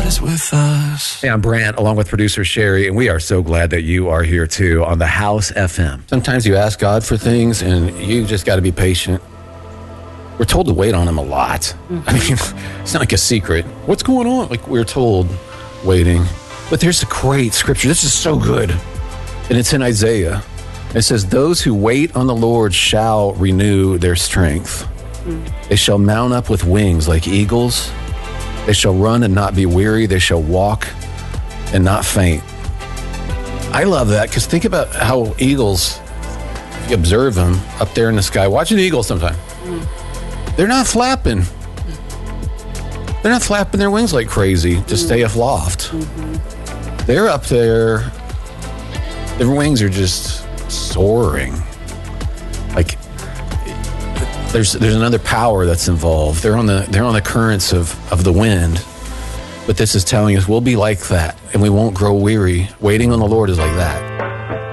is with us. Hey, I'm Brant, along with producer Sherry, and we are so glad that you are here too on the House FM. Sometimes you ask God for things, and you just got to be patient. We're told to wait on him a lot. I mean, it's not like a secret. What's going on? Like, we're told waiting. But there's a great scripture. This is so good. And it's in Isaiah. It says, those who wait on the Lord shall renew their strength. They shall mount up with wings like eagles. They shall run and not be weary. They shall walk and not faint. I love that because think about how eagles, if you observe them up there in the sky, watch an eagle sometime. They're not flapping. They're not flapping their wings like crazy to stay aloft. They're up there. Their wings are just soaring. Like there's another power that's involved. They're on the currents of the wind. But this is telling us we'll be like that, and we won't grow weary. Waiting on the Lord is like that.